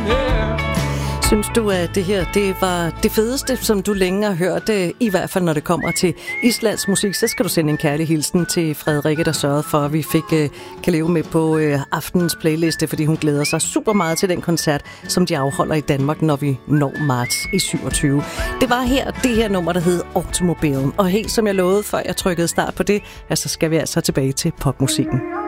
Synes du, at det her det var det fedeste, som du længe har hørt, i hvert fald når det kommer til islandsk musik, så skal du sende en kærlig hilsen til Frederikke, der sørgede for, at vi kan leve med på aftenens playliste, fordi hun glæder sig super meget til den koncert, som de afholder i Danmark, når vi når marts i 27. Det var det her nummer, der hed Automobilen, og helt som jeg lovede, før jeg trykkede start på det, så skal vi altså tilbage til popmusikken.